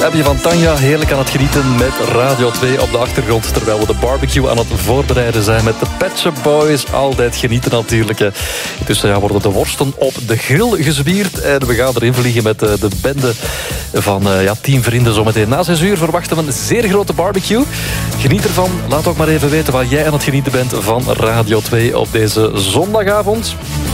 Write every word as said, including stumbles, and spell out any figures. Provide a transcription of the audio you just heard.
appje van Tanja. Heerlijk aan het genieten met Radio twee op de achtergrond. Terwijl we de barbecue aan het voorbereiden zijn met de Pet Shop Boys. Altijd genieten natuurlijk. Intussen ja, worden de worsten op de grill gezwierd. En we gaan erin vliegen met de, de bende van ja, tien vrienden zometeen. Na zes uur verwachten we een zeer grote barbecue. Geniet ervan. Laat ook maar even weten waar jij aan het genieten bent van Radio twee op deze zondagavond.